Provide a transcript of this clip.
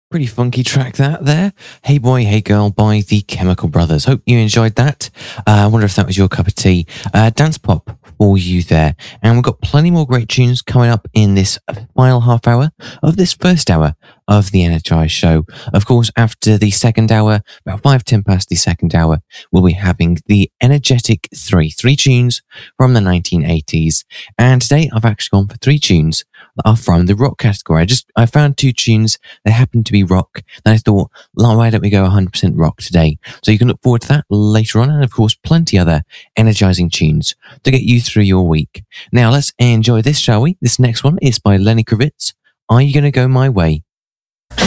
Pretty funky track that there. Hey Boy, Hey Girl by the Chemical Brothers. Hope you enjoyed that. I wonder if that was your cup of tea. Dance pop for you there. And we've got plenty more great tunes coming up in this final half hour of this first hour of the Energize show. Of course, after the second hour, about 5-10 past the second hour, we'll be having the Energetic three tunes from the 1980s. And today I've actually gone for three tunes that are from the rock category. I found two tunes that happen to be rock, and I thought, why don't we go 100% rock today? So you can look forward to that later on, and of course, plenty other energizing tunes to get you through your week. Now, let's enjoy this, shall we? This next one is by Lenny Kravitz. Are You Gonna Go My Way?